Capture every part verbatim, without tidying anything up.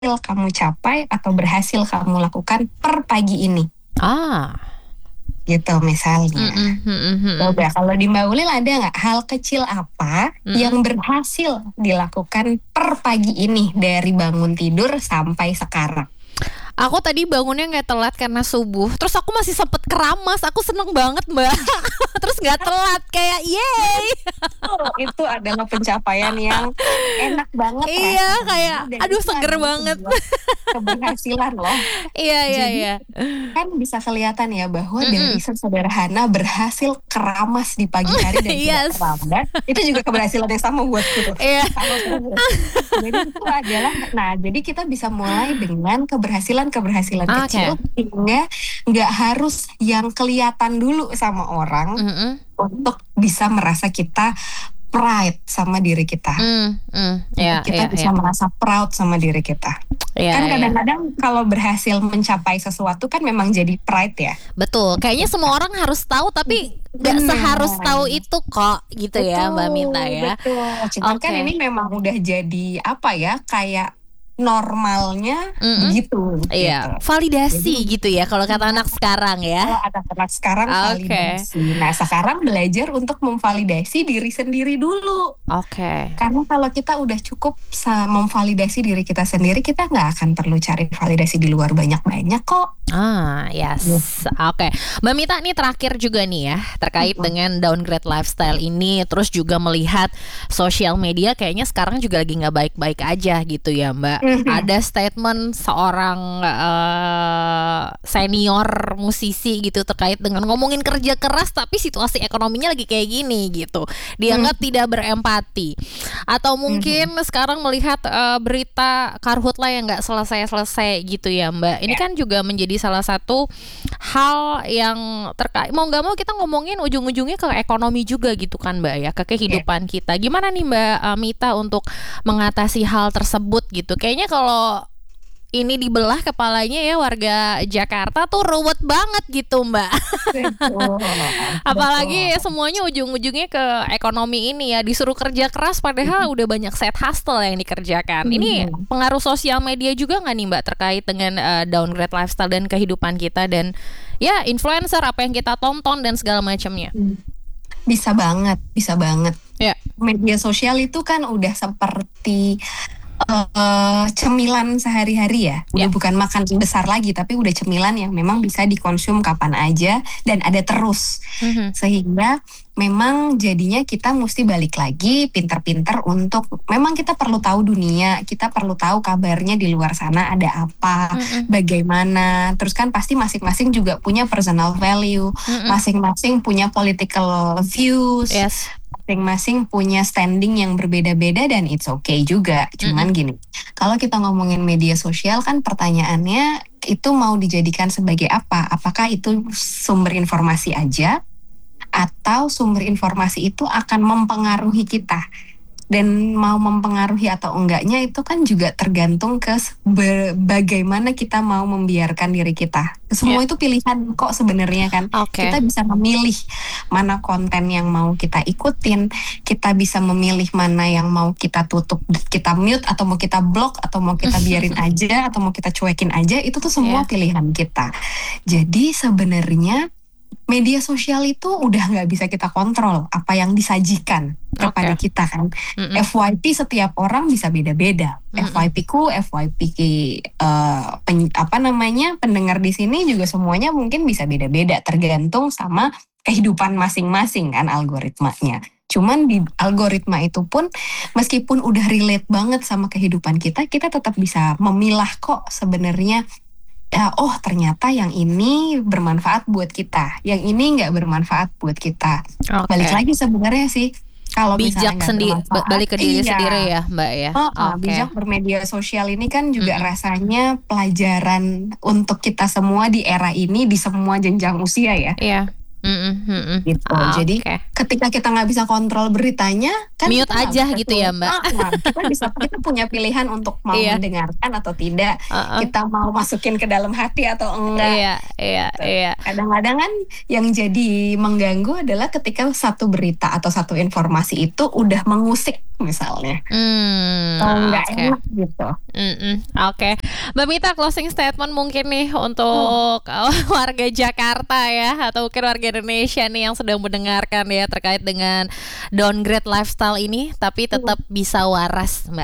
kamu capai atau berhasil kamu lakukan per pagi ini. Ah. Gitu misalnya. Mhm mhm mhm. Coba kalau di Mbak Ulil ada nggak hal kecil apa Mhm. yang berhasil dilakukan per pagi ini dari bangun tidur sampai sekarang? Aku tadi bangunnya nggak telat karena subuh. Terus aku masih sempet keramas. Aku seneng banget, Mbak. Terus nggak telat, kayak yeay. Oh, itu adalah pencapaian yang enak banget Iya, rasanya, kayak dan aduh itu seger adalah banget. sebuah keberhasilan loh. Iya iya Jadi iya. kan bisa kelihatan ya bahwa dari Mhm. sesederhana berhasil keramas di pagi hari dan tidak Yes. terlambat, itu juga keberhasilan yang sama buatku tuh. Iya. Sama banget. Jadi itu adalah, nah jadi kita bisa mulai dengan keberhasilan-keberhasilan kecil Oke. sehingga nggak harus yang kelihatan dulu sama orang Mhm. untuk bisa merasa kita pride sama diri kita. Mmm, mmm, iya Kita iya bisa iya. merasa proud sama diri kita. Iya Kan iya. kadang-kadang kalau berhasil mencapai sesuatu kan memang jadi pride ya. Betul, kayaknya semua orang harus tahu tapi nggak Bener. seharus tahu itu kok, gitu ya Mbak Mita Betul, ya. betul. Cuman kan Oke. ini memang udah jadi apa ya, kayak normalnya Mhm. begitu, Iya, gitu. validasi Jadi gitu ya kalau kata anak sekarang kalau ya. anak-anak sekarang Oke. validasi. Nah, sekarang belajar untuk memvalidasi diri sendiri dulu. Oke. Karena kalau kita udah cukup sa memvalidasi diri kita sendiri, kita nggak akan perlu cari validasi di luar banyak-banyak kok. Ah, yes. Gitu. Oke. Mbak Mita nih terakhir juga nih ya, terkait Mhm. dengan downgrade lifestyle ini, terus juga melihat sosial media kayaknya sekarang juga lagi nggak baik-baik aja gitu ya Mbak. Mhm. Ada statement seorang eee, senior musisi gitu terkait dengan ngomongin kerja keras tapi situasi ekonominya lagi kayak gini gitu. Dianggap Mhm. tidak berempati. Atau mungkin Mhm. sekarang melihat, eee, berita karhutla yang nggak selesai-selesai gitu ya Mbak. Ini Ya. kan juga menjadi salah satu hal yang terkait mau nggak mau kita ngomongin ujung-ujungnya ke ekonomi juga gitu kan Mbak ya, ke Ya. kehidupan kita. Gimana nih Mbak, eee, Mita untuk mengatasi hal tersebut gitu? Kayaknya kalau ini dibelah kepalanya ya warga Jakarta tuh ruwet banget gitu Mbak. Betul, Apalagi betul. semuanya ujung-ujungnya ke ekonomi ini ya, disuruh kerja keras padahal udah banyak side hustle yang dikerjakan. Ini Mhm. pengaruh sosial media juga nggak nih Mbak terkait dengan, eee, downgrade lifestyle dan kehidupan kita dan ya influencer, apa yang kita tonton dan segala macamnya? Mmm. Bisa banget bisa banget. Ya. Media sosial itu kan udah seperti, eee, cemilan sehari-hari ya. Udah Ya. bukan makan besar lagi, tapi udah cemilan yang memang bisa dikonsum kapan aja dan ada terus. Mhm. Sehingga memang jadinya kita musti balik lagi pinter-pinter untuk memang kita perlu tahu dunia, kita perlu tahu kabarnya di luar sana ada apa, Mhm. bagaimana. Terus kan pasti masing-masing juga punya personal value, Mhm. masing-masing punya political views, Yes. masing-masing punya standing yang berbeda-beda dan it's okay juga. Cuman Mhm. gini, kalau kita ngomongin media sosial kan pertanyaannya itu mau dijadikan sebagai apa? Apakah itu sumber informasi aja atau sumber informasi itu akan mempengaruhi kita? Dan mau mempengaruhi atau enggaknya itu kan juga tergantung ke s be bagaimana kita mau membiarkan diri kita. Semua Ya. itu pilihan kok sebenarnya kan. Oke. Kita bisa memilih mana konten yang mau kita ikutin, kita bisa memilih mana yang mau kita tutup, kita mute atau mau kita block atau mau kita biarin aja atau mau kita cuekin aja, itu tuh semua Iya. pilihan kita. Jadi sebenarnya media sosial itu udah nggak bisa kita kontrol apa yang disajikan kepada Oke. kita kan. Mhm. F Y P setiap orang bisa beda-beda. F Y Mhm. P-ku, F Y P, eee, pen apa namanya, pendengar di sini juga semuanya mungkin bisa beda-beda, tergantung sama kehidupan masing-masing kan algoritmanya. Cuman di algoritma itu pun meskipun udah relate banget sama kehidupan kita, kita tetap bisa memilah kok sebenarnya, eee, oh ternyata yang ini bermanfaat buat kita, yang ini nggak bermanfaat buat kita. Balik Oke. lagi sebenarnya sih, kalau misalnya Bijak nggak sendi ba bermanfaat balik ke diri iya. sendiri ya Mbak ya? Heeh, Oke. bijak bermedia sosial ini kan juga Mhm. rasanya pelajaran untuk kita semua di era ini, di semua jenjang usia ya. Iya. Mhm mhm. Gitu. Jadi Oke. ketika kita nggak bisa kontrol beritanya, kan Mute kita nggak aja bisa gitu tuh ya, Mbak? heeh, kita bisa kita punya pilihan untuk mau Iya. mendengarkan atau tidak, Heeh. kita mau masukin ke dalam hati atau enggak, Iya iya gitu. iya. Kadang-kadang kan yang jadi mengganggu adalah ketika satu berita atau satu informasi itu udah mengusik misalnya. Mmm, Atau nggak oke. enak gitu. Mhm, oke. Mbak Mita closing statement mungkin nih Hmm. untuk, eee, warga Jakarta ya atau mungkin warga Indonesia nih yang sedang mendengarkan ya terkait dengan downgrade lifestyle ini tapi Hmm. tetap bisa waras, Mbak.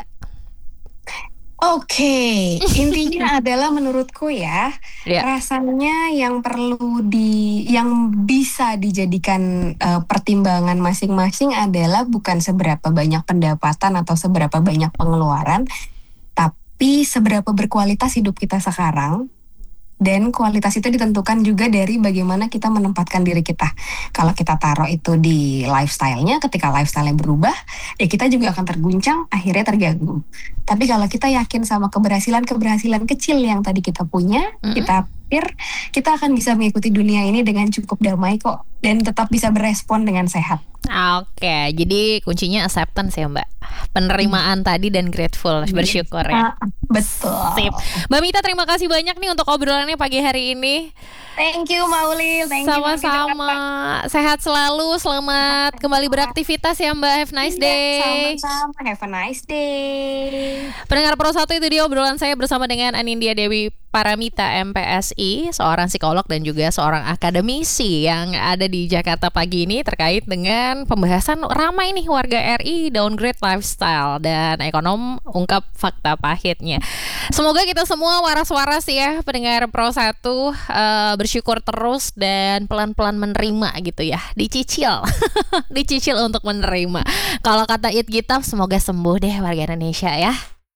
Oke, intinya adalah menurutku ya, Iya. rasanya yang perlu di yang bisa dijadikan, eee, pertimbangan masing-masing adalah bukan seberapa banyak pendapatan atau seberapa banyak pengeluaran, tapi seberapa berkualitas hidup kita sekarang, dan kualitas itu ditentukan juga dari bagaimana kita menempatkan diri kita. Kalau kita taruh itu di lifestyle-nya, ketika lifestyle-nya berubah, ya kita juga akan terguncang, akhirnya terganggu. Tapi kalau kita yakin sama keberhasilan-keberhasilan kecil yang tadi kita punya, Mhm. kita pikir kita akan bisa mengikuti dunia ini dengan cukup damai kok, dan tetap bisa berespon dengan sehat. Oke, jadi kuncinya acceptance ya, Mbak? Penerimaan tadi dan grateful, bersyukur ya? Heeh, betul. Sip. Mbak Mita terima kasih banyak nih untuk obrolannya pagi hari ini. Thank you Maulil, thank you Mbak Fitri. Sama-sama. Sehat selalu, selamat kembali beraktivitas ya, Mbak. Have a nice Iya, day. sama-sama. Have a nice day. Pendengar Pro satu itu dia obrolan saya bersama dengan Anindya Dewi Paramita M P S I, seorang psikolog dan juga seorang akademisi yang ada di Jakarta pagi ini terkait dengan pembahasan ramai nih warga R I downgrade lifestyle dan ekonom ungkap fakta pahitnya. Semoga kita semua waras-waras ya pendengar Pro satu, uh, bersyukur terus dan pelan-pelan menerima gitu ya, dicicil, dicicil untuk menerima. Kalau kata It Gitaf, semoga sembuh deh warga Indonesia ya.